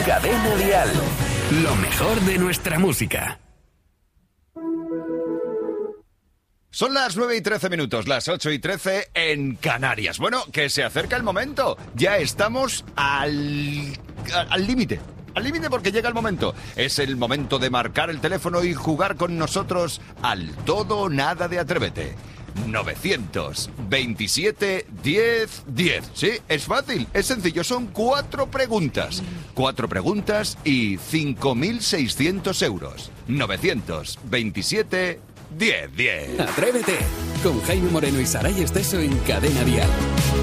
Cadena Dial. Lo mejor de nuestra música. Son las 9:13, las 8:13 en Canarias. Bueno, que se acerca el momento. Ya estamos al límite. Al límite porque llega el momento. Es el momento de marcar el teléfono y jugar con nosotros al todo o nada de Atrévete. 927 10 10. Sí, es fácil, es sencillo. Son 4 preguntas. 4 preguntas y 5.600 euros. 927 10 10. Atrévete con Jaime Moreno y Saray Esteso en Cadena Dial.